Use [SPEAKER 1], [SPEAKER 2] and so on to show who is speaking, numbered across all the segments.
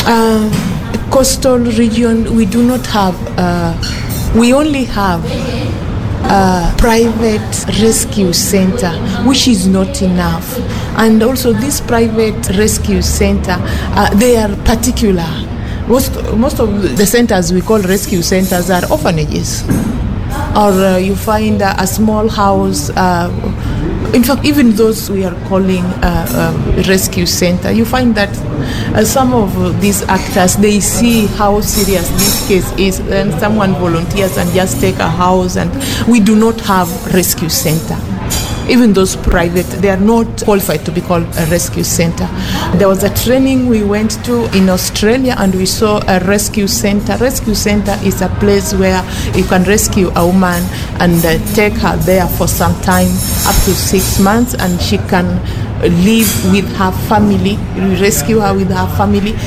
[SPEAKER 1] Coastal region, we do not have, we only have a private rescue center, which is not enough. And also this private rescue center, they are particular. Most of the centers we call rescue centers are orphanages. Or you find a small house. In fact, even those we are calling rescue center, you find that some of these actors, they see how serious this case is, and someone volunteers and just take a house, and we do not have rescue center. Even those private, they are not qualified to be called a rescue center. There was a training we went to in Australia, and we saw a rescue center. Rescue center is a place where you can rescue a woman and take her there for some time, up to 6 months, and she can live with her family. We rescue her with her family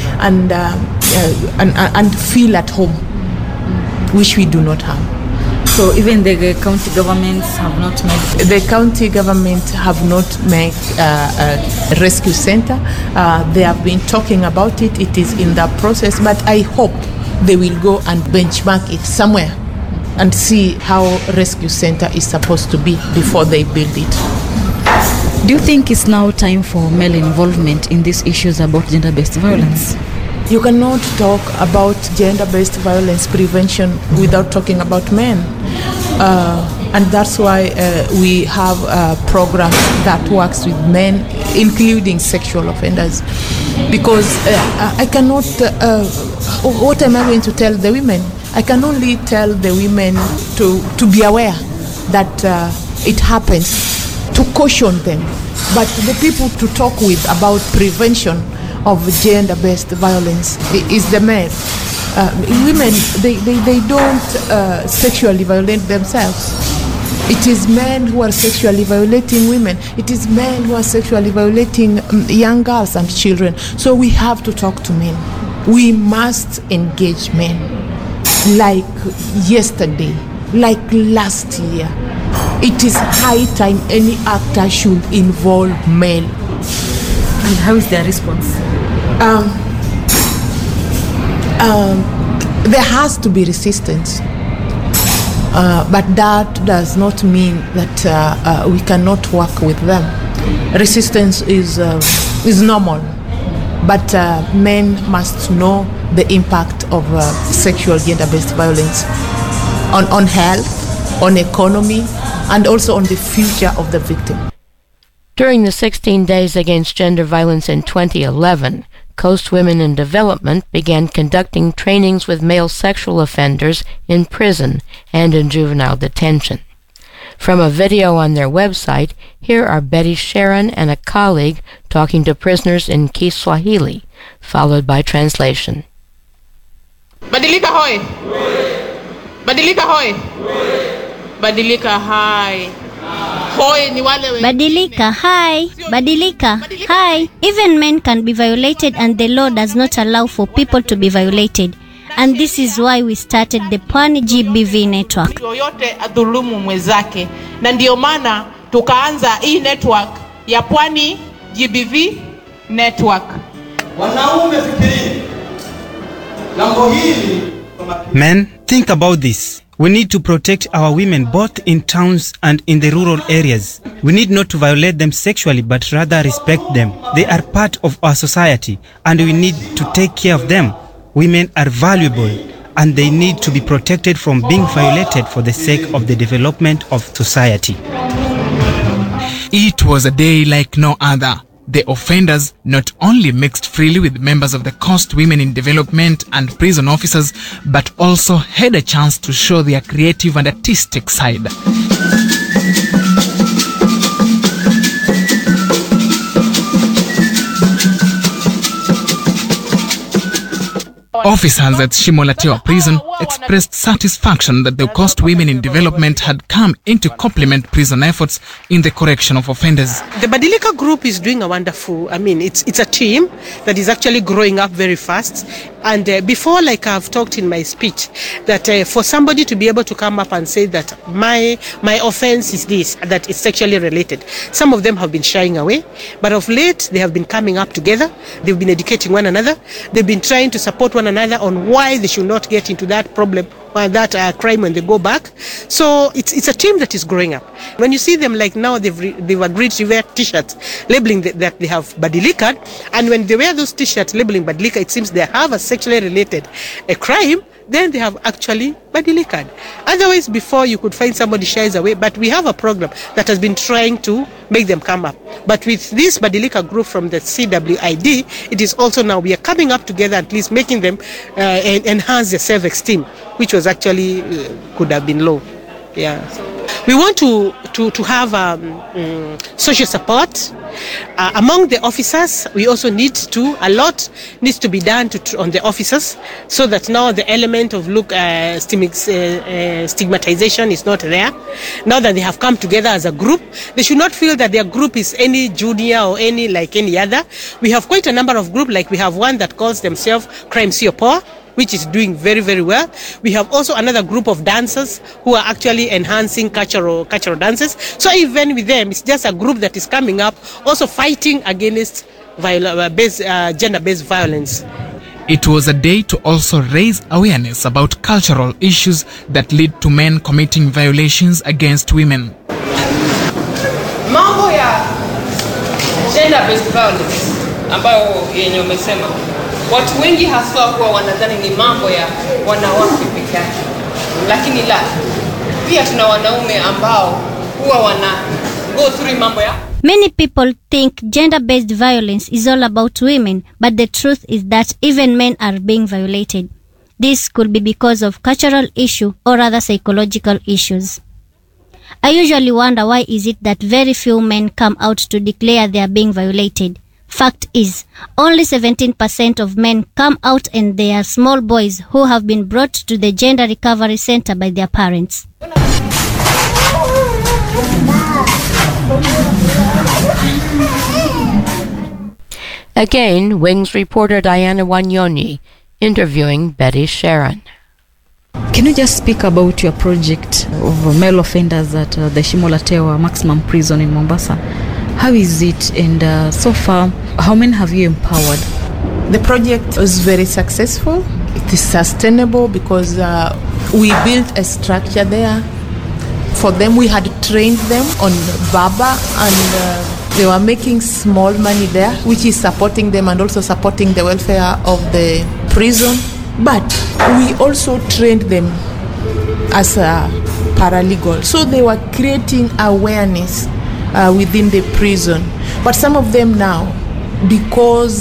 [SPEAKER 1] and feel at home, which we do not have.
[SPEAKER 2] So even the county governments have not made...
[SPEAKER 1] The county government have not made a rescue center. They have been talking about it. It is in the process, but I hope they will go and benchmark it somewhere and see how rescue center is supposed to be before they build it.
[SPEAKER 2] Do you think it's now time for male involvement in these issues about gender-based violence?
[SPEAKER 1] You cannot talk about gender-based violence prevention without talking about men. And that's why we have a program that works with men, including sexual offenders. Because I cannot, what am I going to tell the women? I can only tell the women to be aware that it happens, to caution them. But the people to talk with about prevention of gender-based violence is the men. Women, they don't sexually violate themselves. It is men who are sexually violating women. It is men who are sexually violating young girls and children. So we have to talk to men. We must engage men like yesterday, like last year. It is high time any actor should involve male.
[SPEAKER 2] And how is their response?
[SPEAKER 1] There has to be resistance, but that does not mean that we cannot work with them. Resistance is normal, but men must know the impact of sexual gender-based violence on health, on economy, and also on the future of the victim.
[SPEAKER 3] During the 16 Days Against Gender Violence in 2011, Coast Women in Development began conducting trainings with male sexual offenders in prison and in juvenile detention. From a video on their website, here are Betty Sharon and a colleague talking to prisoners in Kiswahili, followed by translation.
[SPEAKER 4] Badilika hoi! Badilika hoi! Badilika hai!
[SPEAKER 5] Badilika, hi. Badilika, hi. Even men can be violated, and the law does not allow for people to be violated. And this is why we started the Pwani GBV network.
[SPEAKER 4] Yoyote adhulumu mwenzake. Na ndio maana tukaanza hii network ya Pwani GBV network.
[SPEAKER 6] Wanaume fikirini. Jambo hili.
[SPEAKER 7] Men, think about this. We need to protect our women both in towns and in the rural areas. We need not to violate them sexually, but rather respect them. They are part of our society, and we need to take care of them. Women are valuable, and they need to be protected from being violated for the sake of the development of society.
[SPEAKER 8] It was a day like no other. The offenders not only mixed freely with members of the Coast Women in Development and prison officers, but also had a chance to show their creative and artistic side. Officers at Shimolatewa prison expressed satisfaction that the Coast Women in Development had come in to complement prison efforts in the correction of offenders.
[SPEAKER 9] The Badilika group is doing a wonderful, it's a team that is actually growing up very fast. And before, like I've talked in my speech, that for somebody to be able to come up and say that my offense is this, that it's sexually related, some of them have been shying away. But of late, they have been coming up together. They've been educating one another. They've been trying to support one another on why they should not get into that problem or that crime when they go back. So it's a team that is growing up. When you see them, like now, they've agreed to wear T-shirts labeling that they have Badilikad, and when they wear those T-shirts labeling Badilika, it seems they have a sexually related crime, then they have actually Badilikad. Otherwise, before you could find somebody shies away, but we have a program that has been trying to make them come up. But with this Badilika group from the CWID, it is also now we are coming up together, at least making them enhance their self-esteem, which was actually could have been low. Yeah. We want to have social support among the officers. We also need a lot needs to be done on the officers, so that now the element of stigmatization is not there. Now that they have come together as a group, they should not feel that their group is any junior or any other. We have quite a number of groups, like we have one that calls themselves Crime Singapore, which is doing very, very well. We have also another group of dancers who are actually enhancing cultural dances. So even with them, it's just a group that is coming up, also fighting against gender-based violence.
[SPEAKER 8] It was a day to also raise awareness about cultural issues that lead to men committing violations against women.
[SPEAKER 4] Mambo ya gender-based violence ambayo yenye umesema, watu wengi haswa huwa wanadhani ni mambo ya wanawake peke yake, lakini la, pia tuna wanaume ambao huwa wana go through mambo ya.
[SPEAKER 5] Many people think gender-based violence is all about women, but the truth is that even men are being violated. This could be because of cultural issue or other psychological issues. I usually wonder, why is it that very few men come out to declare they are being violated? Fact is, only 17% of men come out, and they are small boys who have been brought to the Gender Recovery Center by their parents.
[SPEAKER 3] Again, Wings reporter Diana Wanyonyi interviewing Betty Sharon.
[SPEAKER 2] Can you just speak about your project of male offenders at the Shimolatewa Maximum Prison in Mombasa? How is it, and so far, how many have you empowered?
[SPEAKER 1] The project was very successful. It is sustainable because we built a structure there. For them, we had trained them on Baba, and they were making small money there, which is supporting them and also supporting the welfare of the prison. But we also trained them as a paralegal. So they were creating awareness within the prison. But some of them now, because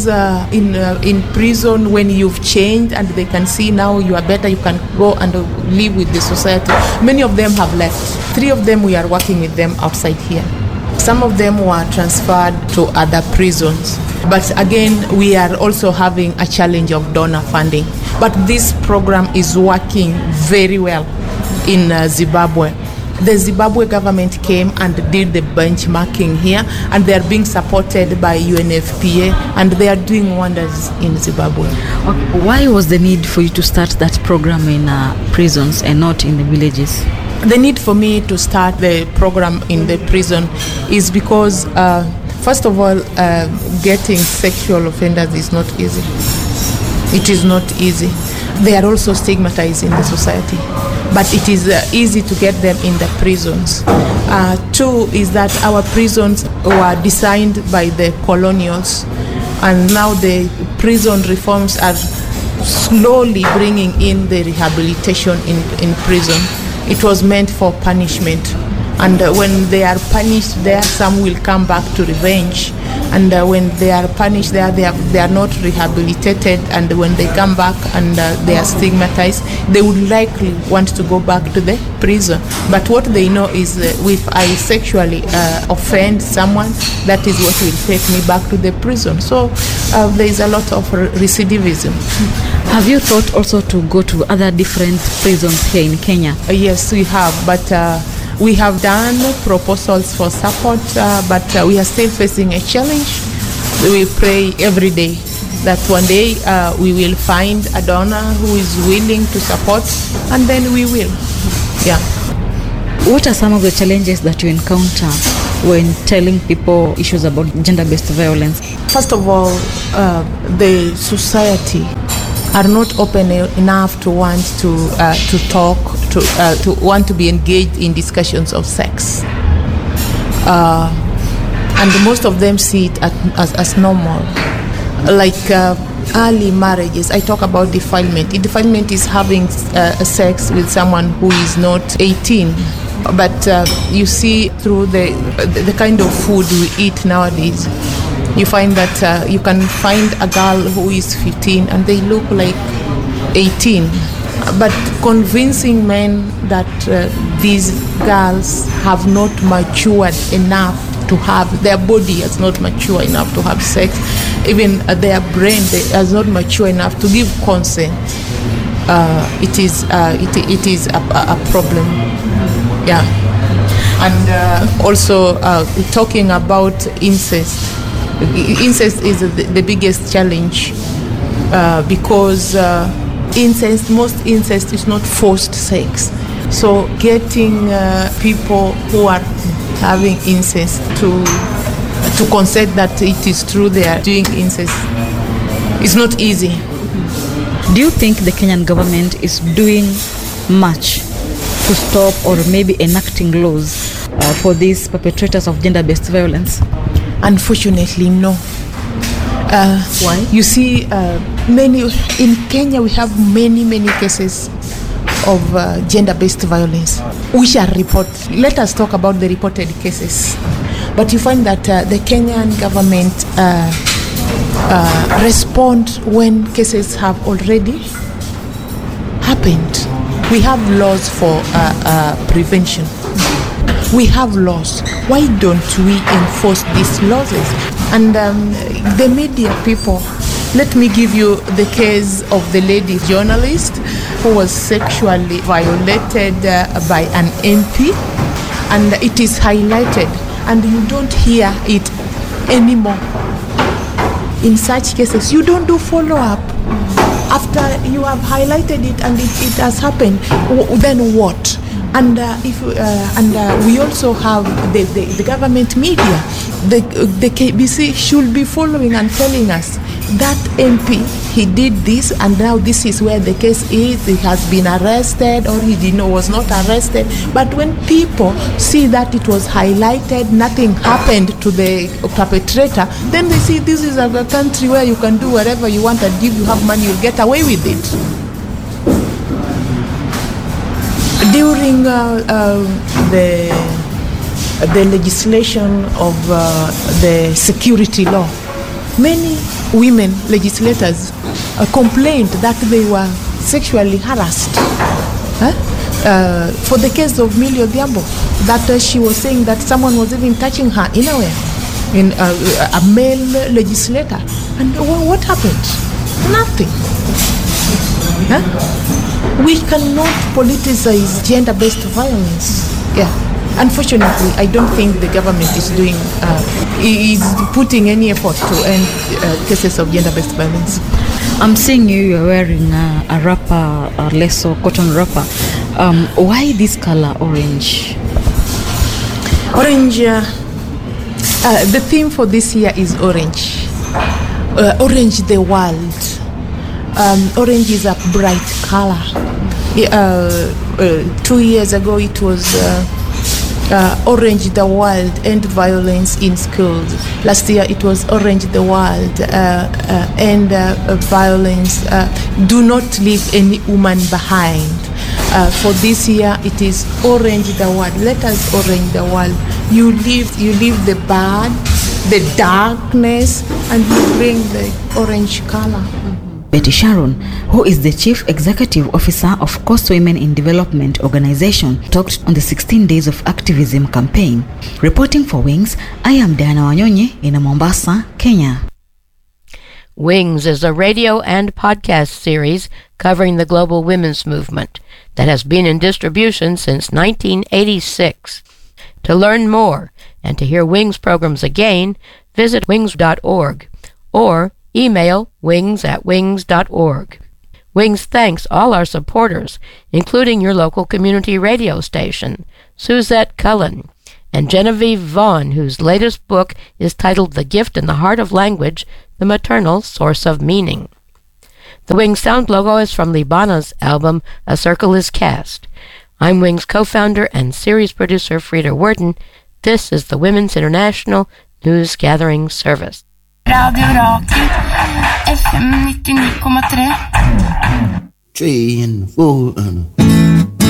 [SPEAKER 1] in prison, when you've changed and they can see now you are better, you can go and live with the society, many of them have left. 3 of them, we are working with them outside here. Some of them were transferred to other prisons. But again, we are also having a challenge of donor funding. But this program is working very well in Zimbabwe. The Zimbabwe government came and did the benchmarking here, and they are being supported by UNFPA, and they are doing wonders in Zimbabwe.
[SPEAKER 2] Okay. Why was the need for you to start that program in prisons and not in the villages?
[SPEAKER 1] The need for me to start the program in the prison is because, first of all, getting sexual offenders is not easy. It is not easy. They are also stigmatized in the society, but it is easy to get them in the prisons. 2 is that our prisons were designed by the colonials, and now the prison reforms are slowly bringing in the rehabilitation in prison. It was meant for punishment, and when they are punished there, some will come back to revenge, and when they are punished there, they are not rehabilitated, and when they come back and they are stigmatized, they would likely want to go back to the prison. But what they know is if I sexually offend someone, that is what will take me back to the prison. So there is a lot of recidivism.
[SPEAKER 2] Have you thought also to go to other different prisons here in Kenya?
[SPEAKER 1] Yes, we have, but we have done proposals for support, but we are still facing a challenge. We pray every day that one day we will find a donor who is willing to support, and then we will. Yeah.
[SPEAKER 2] What are some of the challenges that you encounter when telling people issues about gender-based violence?
[SPEAKER 1] First of all, the society are not open enough to want to talk, to want to be engaged in discussions of sex. And most of them see it as normal. Like early marriages, I talk about defilement. Defilement is having sex with someone who is not 18. But you see through the kind of food we eat nowadays, you find that you can find a girl who is 15 and they look like 18. But convincing men that these girls have not matured enough to have, their body is not mature enough to have sex, even their brain is not mature enough to give consent, it is a problem. Yeah. And also talking about incest. Incest is the biggest challenge because most incest is not forced sex. So getting people who are having incest to consent that it is true they are doing incest is not easy.
[SPEAKER 2] Do you think the Kenyan government is doing much to stop or maybe enacting laws for these perpetrators of gender-based violence?
[SPEAKER 1] Unfortunately, no. Why? You see, in Kenya we have many cases of gender-based violence which are reported. Let us talk about the reported cases. But you find that the Kenyan government respond when cases have already happened. We have laws for prevention. We have laws. Why don't we enforce these laws? And the media people, let me give you the case of the lady journalist who was sexually violated by an MP, and it is highlighted, and you don't hear it anymore. In such cases, you don't do follow-up. After you have highlighted it and it has happened, then what? And we also have the government media. The KBC should be following and telling us that MP, he did this, and now this is where the case is. He has been arrested, or was not arrested. But when people see that it was highlighted, nothing happened to the perpetrator, then they see this is a country where you can do whatever you want, and if you have money, you'll get away with it. During the legislation of the security law, many women legislators complained that they were sexually harassed. For the case of Millie Odhiambo, that she was saying that someone was even touching her innerwear, in a male legislator. And what happened? Nothing. We cannot politicize gender-based violence. Yeah. Unfortunately, I don't think the government is putting any effort to end cases of gender-based violence.
[SPEAKER 2] I'm seeing you're wearing a wrapper, a leso, cotton wrapper. Why this color, orange?
[SPEAKER 1] Orange, the theme for this year is orange. Orange the world. Orange is a bright color. 2 years ago it was Orange the World, End Violence in Schools. Last year it was Orange the World, End Violence, Do Not Leave Any Woman Behind. For this year it is Orange the World. Let us orange the world. You leave the bad, the darkness, and you bring the orange color.
[SPEAKER 2] Betty Sharon, who is the Chief Executive Officer of Coast Women in Development Organization, talked on the 16 Days of Activism campaign. Reporting for Wings, I am Diana Wanyonyi in Mombasa, Kenya.
[SPEAKER 3] Wings is a radio and podcast series covering the global women's movement that has been in distribution since 1986. To learn more and to hear Wings programs again, visit wings.org or Email wings@wings.org. Wings thanks all our supporters, including your local community radio station, Suzette Cullen, and Genevieve Vaughn, whose latest book is titled The Gift in the Heart of Language, The Maternal Source of Meaning. The Wings sound logo is from Libana's album A Circle is Cast. I'm Wings co-founder and series producer Frida Worden. This is the Women's International News Gathering Service.
[SPEAKER 10] Radio Rakel, FM 99,3.